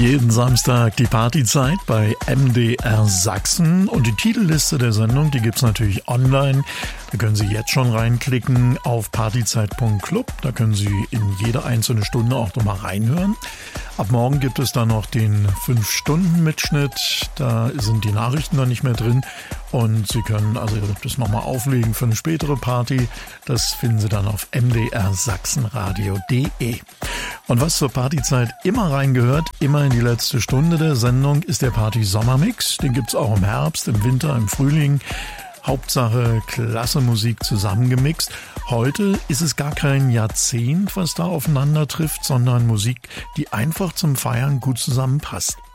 Jeden Samstag die Partyzeit bei MDR Sachsen und die Titelliste der Sendung, die gibt's natürlich online. Da können Sie jetzt schon reinklicken auf partyzeit.club. Da können Sie in jede einzelne Stunde auch nochmal reinhören. Ab morgen gibt es dann noch den 5-Stunden-Mitschnitt. Da sind die Nachrichten noch nicht mehr drin. Und Sie können also das nochmal auflegen für eine spätere Party. Das finden Sie dann auf mdrsachsenradio.de. Und was zur Partyzeit immer reingehört, immer in die letzte Stunde der Sendung, ist der Party-Sommermix. Den gibt's auch im Herbst, im Winter, im Frühling. Hauptsache klasse Musik zusammengemixt. Heute ist es gar kein Jahrzehnt, was da aufeinander trifft, sondern Musik, die einfach zum Feiern gut zusammenpasst.